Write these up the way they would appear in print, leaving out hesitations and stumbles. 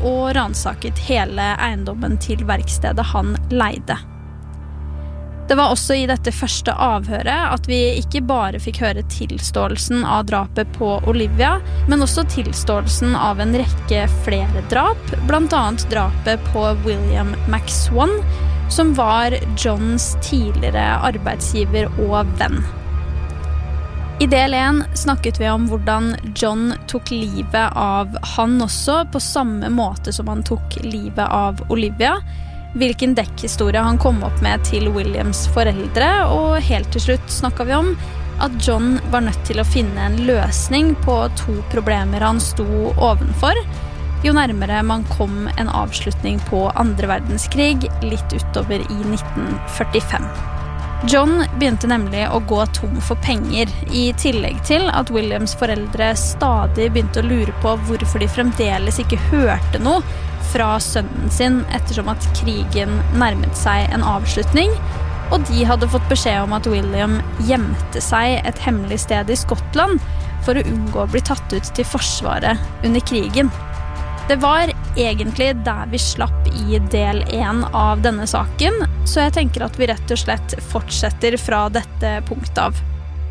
og ransaket hele eiendommen til verkstedet han leide. Det var også i dette første avhøret at vi ikke bare fikk høre tilståelsen av drapet på Olivia, men også tilståelsen av en rekke flere drap, blant annet drapet på William McSwan, som var Johns tidligere arbeidsgiver og venn. I del 1 snakket vi om hvordan John tok livet av han også, på samme måte som han tok livet av Olivia, hvilken dekkhistorie han kom opp med til Williams foreldre, og helt til slutt snakket vi om at John var nødt til å finne en løsning på 2 problemer han sto ovenfor, jo nærmere man kom en avslutning på andre verdenskrig litt utover i 1945. John begynte nemlig å gå tom for penger, i tillegg til at Williams foreldre stadig begynte å lure på hvorfor de fremdeles ikke hørte noe fra sønnen sin ettersom at krigen nærmet seg en avslutning, og de hadde fått beskjed om at William gjemte seg et hemmelig sted i Skottland for å unngå å bli tatt ut til forsvaret under krigen. Det var egentlig der vi slapp i del 1 av denne saken, så jeg tenker at vi rett og slett fortsetter fra dette punktet av.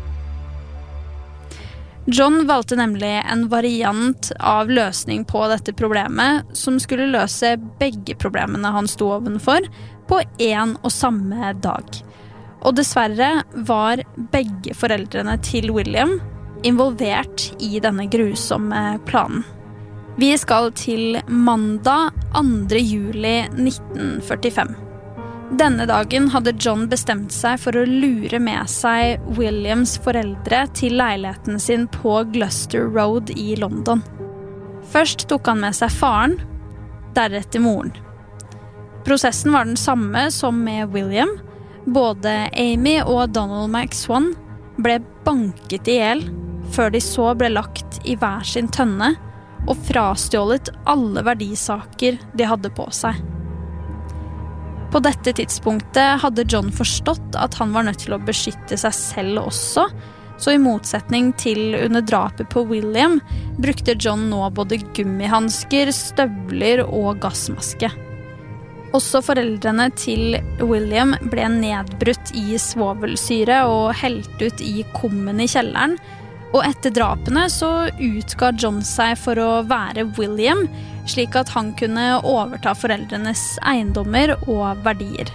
John valgte nemlig en variant av løsning på dette problemet som skulle løse begge problemene han sto ovenfor på en og samme dag. Og dessverre var begge foreldrene til William involvert i denne grusomme planen. Vi skal til mandag 2. juli 1945. Denne dagen hadde John bestemt seg for å lure med seg Williams foreldre til leiligheten sin på Gloucester Road i London. Først tok han med seg faren, deretter moren. Prosessen var den samme som med William. Både Amy og Donald McSwan ble banket i hjel, før de så ble lagt i hver sin tønne og frastjålet alle verdisaker de hadde på seg. På dette tidspunktet hadde John forstått at han var nødt til å beskytte seg selv også, så i motsetning til under drapet på William, brukte John nå både gummihansker, støvler og gassmaske. Også foreldrene til William ble nedbrutt i svovelsyre og helt ut i kummen i kjelleren, og etter drapene så utga John seg for å være William, slik at han kunne overta foreldrenes eiendommer og verdier.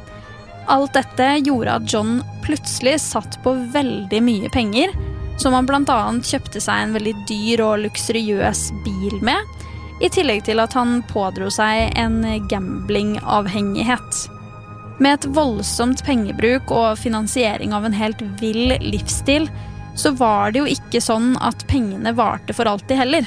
Alt dette gjorde at John plutselig satt på veldig mye penger, som han blant annet kjøpte seg en veldig dyr og luksuriøs bil med, i tillegg til at han pådro seg en gambling-avhengighet. Med et voldsomt pengebruk og finansiering av en helt vill livsstil, så var det jo ikke sånn at pengene varte for alltid heller.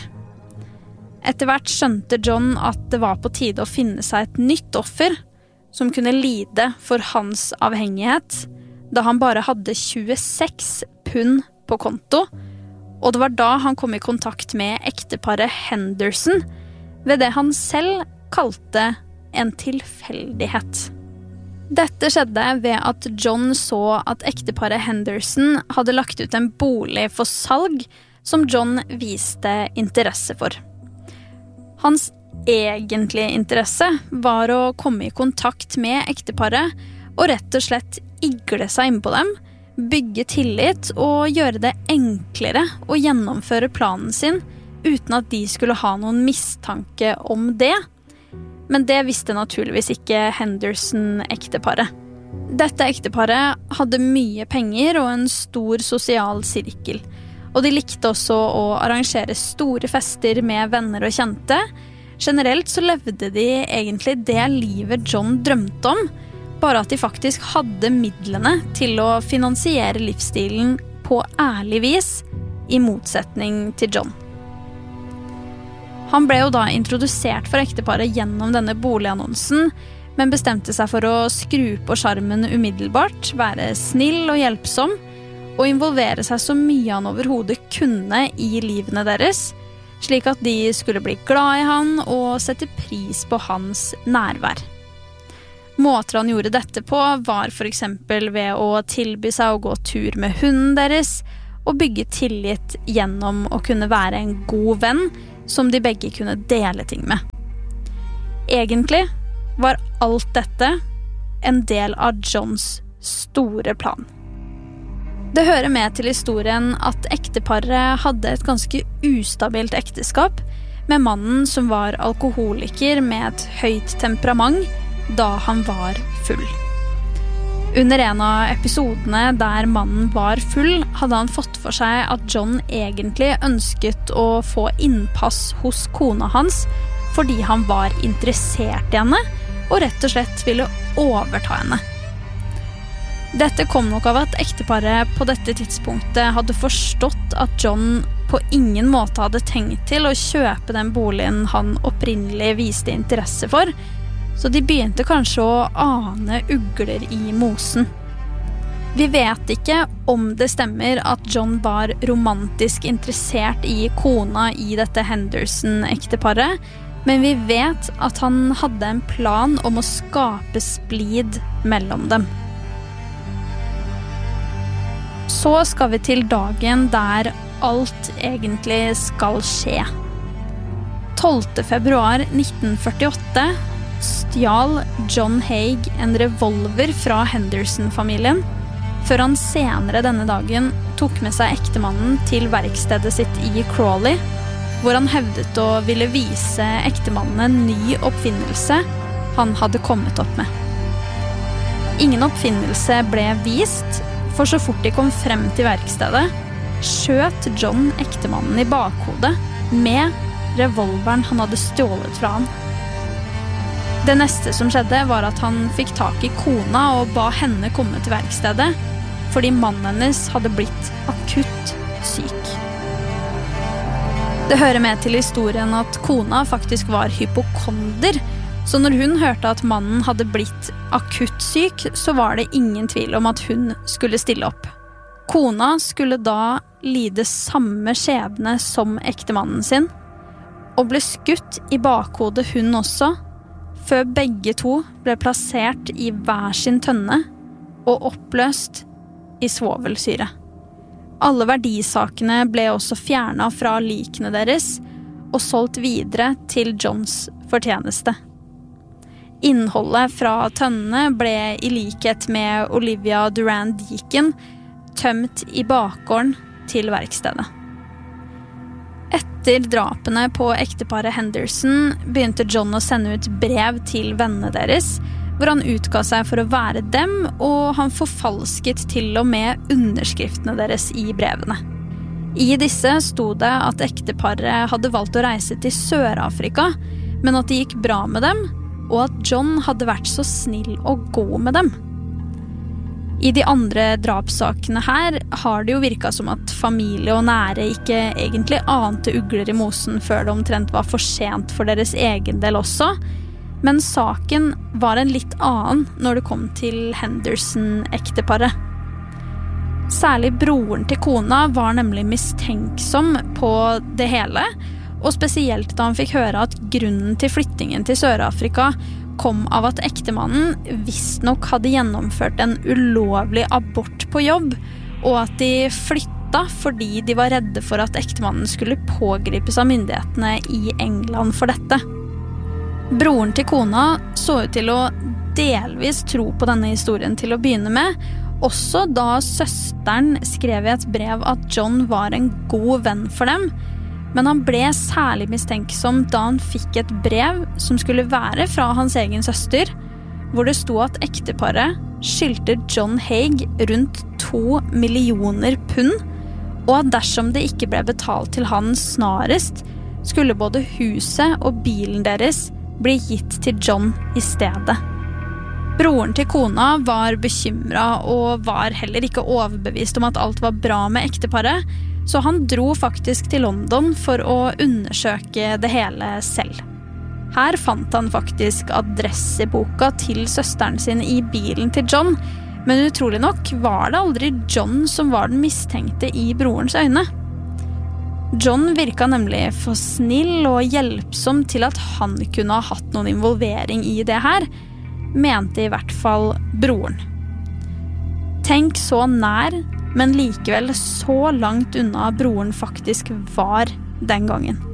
Etter hvert skjønte John at det var på tide å finne seg et nytt offer som kunne lide for hans avhengighet, da han bare hadde 26 pund på konto, og det var da han kom i kontakt med ekteparet Henderson, ved det han selv kalte en tilfeldighet. Dette skjedde ved at John så at ekteparet Henderson hadde lagt ut en bolig for salg som John viste interesse for. Hans egentlige interesse var å komme i kontakt med ekteparet og rett og slett igle seg inn på dem, bygge tillit og gjøre det enklere å gjennomføre planen sin uten at de skulle ha noen mistanke om det. Men det visste naturligvis ikke Henderson-ekteparet. Dette ekteparet hadde mye penger og en stor sosial sirkel, og de likte også å arrangere store fester med venner og kjente. Generelt så levde de egentlig det livet John drømte om, bare at de faktisk hadde midlene til å finansiere livsstilen på ærlig vis, i motsetning til John. Han ble jo da introdusert for ekteparet gjennom denne boligannonsen, men bestemte seg for å skru på skjermen umiddelbart, være snill og hjelpsom, og involvere seg så mye han overhodet kunne i livene deres, slik at de skulle bli glad i han og sette pris på hans nærvær. Måter han gjorde dette på var for eksempel ved å tilby seg å gå tur med hunden deres, og bygge tillit gjennom å kunne være en god venn, som de begge kunne dele ting med. Egentlig var alt dette en del av Johns store plan. Det hører med til historien at ekteparet hadde et ganske ustabilt ekteskap med mannen som var alkoholiker med et høyt temperament da han var full. Under en av episodene der mannen var full, hadde han fått for seg at John egentlig ønsket å få innpass hos kona hans fordi han var interessert i henne og rett og slett ville overta henne. Dette kom nok av at ekteparet på dette tidspunktet hadde forstått at John på ingen måte hadde tenkt til å kjøpe den boligen han opprinnelig viste interesse for, så de begynte kanskje å ane ugler i mosen. Vi vet ikke om det stemmer at John var romantisk interessert i kona i dette Henderson-ekteparet, men vi vet at han hadde en plan om å skape splid mellom dem. Så skal vi til dagen der alt egentlig skal skje. 12. februar 1948 stjal John Haig en revolver fra Henderson-familien, før han senere denne dagen tok med seg ektemannen til verkstedet sitt i Crawley, hvor han hevdet å ville vise ektemannen en ny oppfinnelse han hadde kommet opp med. Ingen oppfinnelse ble vist, for så fort de kom frem til verkstedet, skjøt John ektemannen i bakhodet med revolveren han hadde stjålet fra han. Det neste som skjedde var at han fikk tak i kona og ba henne komme til verkstedet, fordi mannen hennes hadde blitt akutt syk. Det hører med til historien at kona faktisk var hypokonder, så når hun hørte at mannen hadde blitt akutt syk, så var det ingen tvil om at hun skulle stille opp. Kona skulle da lide samme skjebne som ektemannen sin, og ble skutt i bakhodet hun også, før begge to ble plassert i hver sin tønne og oppløst i svovelsyre. Alle verdisakene ble også fjernet fra likene deres og solgt videre til Johns fortjeneste. Innholdet fra tønnene ble i likhet med Olivia Duran-Deacon tømt i bakgården til verkstedet. Etter drapene på ekteparet Henderson begynte John å sende ut brev til vennene deres, hvor han utga seg for å være dem, og han forfalsket til og med underskriftene deres i brevene. I disse sto det at ekteparet hadde valgt å reise til Sør-Afrika, men at det gikk bra med dem, og at John hadde vært så snill og god med dem. I de andre drapssakene her har det jo virket som at familie og nære ikke egentlig ante ugler i mosen før det omtrent var for sent for deres egen del også, men saken var en litt annen når det kom til Henderson-ekteparet. Særlig broren til kona var nemlig mistenksom på det hele, og spesielt da han fikk høre at grunnen til flyttingen til Sør-Afrika kom av at ektemannen visstnok hadde gjennomført en ulovlig abort på jobb, og at de flytta fordi de var redde for at ektemannen skulle pågripes av myndighetene i England for dette. Broren til kona så ut til å delvis tro på denne historien til å begynne med, også da søsteren skrev i et brev at John var en god venn for dem, men han ble særlig mistenksom da han fikk et brev som skulle være fra hans egen søster, hvor det sto at ekteparet skyldte John Haig rundt 2 millioner pund, og at dersom det ikke ble betalt til han snarest, skulle både huset og bilen deres bli gitt til John i stedet. Broren til kona var bekymret og var heller ikke overbevist om at alt var bra med ekteparet, så han dro faktisk til London for å undersøke det hele selv. Her fant han faktisk adresseboka til søsteren sin i bilen til John, men utrolig nok var det aldri John som var den mistenkte i brorens øyne. John virket nemlig for snill og hjelpsom til at han kunne ha hatt noen involvering i det her, mente i hvert fall broren. Tenk så nær, men likevel så langt unna broren faktisk var den gangen.